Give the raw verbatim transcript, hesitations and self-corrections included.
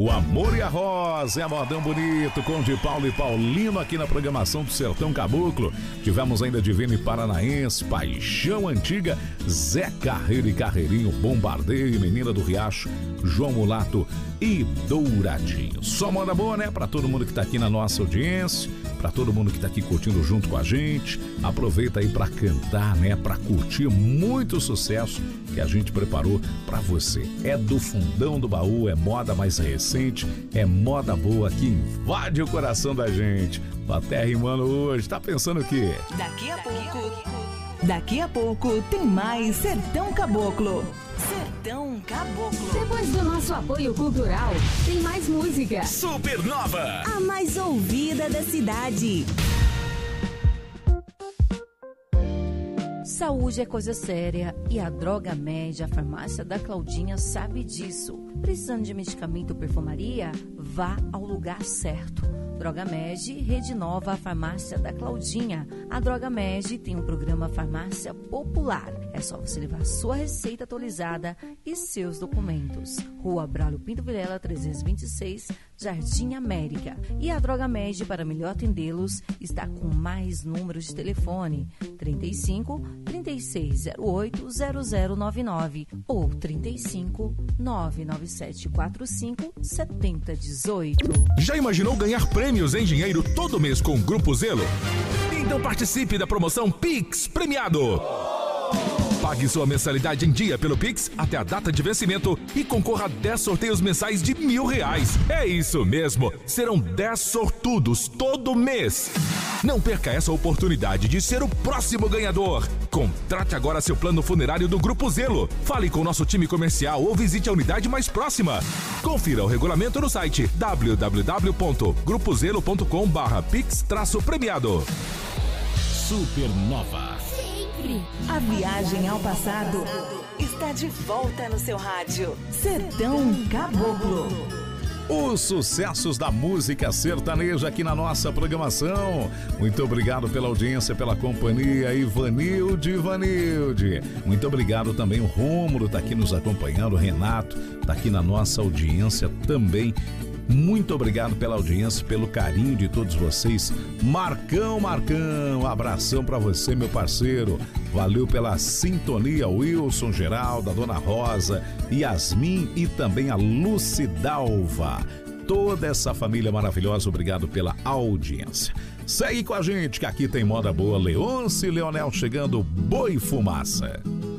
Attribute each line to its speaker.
Speaker 1: O Amor e a Rosa, é modão bonito, com de Paulo e Paulino aqui na programação do Sertão Caboclo. Tivemos ainda Divino e Paranaense, Paixão Antiga, Zé Carreiro e Carreirinho, Bombardeio, Menina do Riacho, João Mulato e Douradinho. Só moda boa, né? Pra todo mundo que tá aqui na nossa audiência, pra todo mundo que tá aqui curtindo junto com a gente. Aproveita aí pra cantar, né? Pra curtir muito sucesso que a gente preparou pra você. É do fundão do baú, é moda mais recente, é moda boa que invade o coração da gente. Tô até rimando hoje, tá pensando o quê?
Speaker 2: Daqui a pouco, daqui a pouco tem mais Sertão Caboclo. Sertão Caboclo.
Speaker 3: Depois do nosso apoio cultural, tem mais música.
Speaker 4: Supernova,
Speaker 2: a mais ouvida da cidade.
Speaker 5: Saúde é coisa séria e a Droga Med, a farmácia da Claudinha, sabe disso. Precisando de medicamento ou perfumaria? Vá ao lugar certo. Droga Med, Rede Nova, a farmácia da Claudinha. A Droga Med tem um programa Farmácia Popular. É só você levar sua receita atualizada e seus documentos. Rua Braulio Pinto Vilela, trezentos e vinte e seis, Jardim América. E a Droga Med, para melhor atendê-los, está com mais números de telefone: trinta e cinco, trinta e seis zero oito, zero zero nove nove ou trinta e cinco, nove nove sete quatro cinco, sete zero um oito.
Speaker 4: Já imaginou ganhar prêmios em dinheiro todo mês com o Grupo Zelo? Então participe da promoção Pix Premiado. Pague sua mensalidade em dia pelo Pix até a data de vencimento e concorra a dez sorteios mensais de mil reais. É isso mesmo, serão dez sortudos todo mês. Não perca essa oportunidade de ser o próximo ganhador. Contrate agora seu plano funerário do Grupo Zelo. Fale com o nosso time comercial ou visite a unidade mais próxima. Confira o regulamento no site w w w ponto grupo zelo ponto com barra pix traço premiado.
Speaker 1: Supernova.
Speaker 2: A viagem ao passado está de volta no seu rádio. Sertão Caboclo.
Speaker 1: Os sucessos da música sertaneja aqui na nossa programação. Muito obrigado pela audiência, pela companhia, Ivanilde, Ivanilde. Muito obrigado também, o Rômulo tá aqui nos acompanhando, o Renato tá aqui na nossa audiência também. Muito obrigado pela audiência, pelo carinho de todos vocês. Marcão, Marcão, abração pra você, meu parceiro. Valeu pela sintonia, Wilson, Geraldo, a Dona Rosa, Yasmin e também a Lucidalva. Toda essa família maravilhosa, obrigado pela audiência. Segue com a gente que aqui tem moda boa. Leôncio e Leonel chegando, Boi Fumaça.